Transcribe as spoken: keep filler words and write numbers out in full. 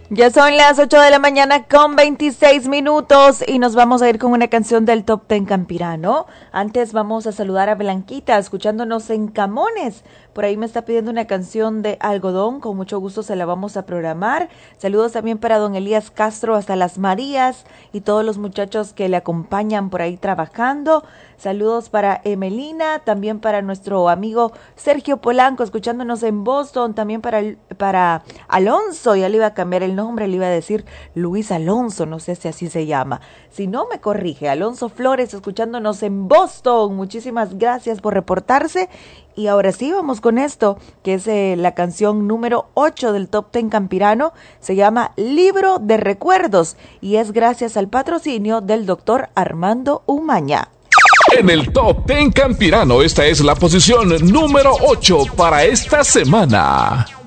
Ya son las ocho de la mañana con veintiséis minutos y nos vamos a ir con una canción del Top Ten Campirano. Antes vamos a saludar a Blanquita, escuchándonos en Camones. Por ahí me está pidiendo una canción de Algodón, con mucho gusto se la vamos a programar. Saludos también para don Elías Castro hasta Las Marías y todos los muchachos que le acompañan por ahí trabajando. Saludos para Emelina, también para nuestro amigo Sergio Polanco, escuchándonos en Boston, también para, para Alonso, ya le iba a cambiar el nombre, le iba a decir Luis Alonso, no sé si así se llama. Si no, me corrige, Alonso Flores, escuchándonos en Boston. Muchísimas gracias por reportarse. Y ahora sí, vamos con esto, que es eh, la canción número ocho del Top Ten Campirano. Se llama Libro de Recuerdos y es gracias al patrocinio del doctor Armando Umaña. En el Top Ten Campirano, esta es la posición número ocho para esta semana.